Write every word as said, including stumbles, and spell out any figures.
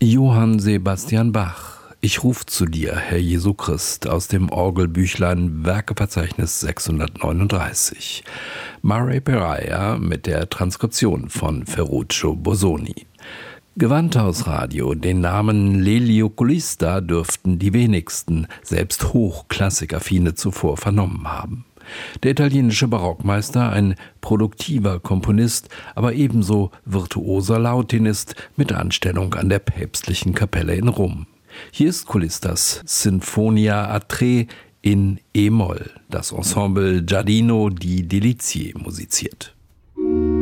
Johann Sebastian Bach. Ich ruf zu dir, Herr Jesu Christ, aus dem Orgelbüchlein Werkeverzeichnis sechshundertneununddreißig. Murray Peraia mit der Transkription von Ferruccio Bosoni. Gewandhausradio, den Namen L'Elioculista dürften die wenigsten, selbst Hochklassikaffine, zuvor vernommen haben. Der italienische Barockmeister, ein produktiver Komponist, aber ebenso virtuoser Lautinist mit Anstellung an der päpstlichen Kapelle in Rom. Hier ist Cullistas Sinfonia a tre in E-Moll, das Ensemble Giardino di Delizie musiziert.